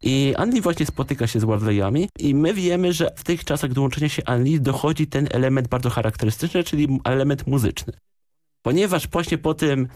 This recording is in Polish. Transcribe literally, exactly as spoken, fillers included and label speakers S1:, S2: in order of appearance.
S1: I Anli właśnie spotyka się z Wardleyami i my wiemy, że w tych czasach do łączenia się Anli dochodzi ten element bardzo charakterystyczny, czyli element muzyczny. Ponieważ właśnie po tym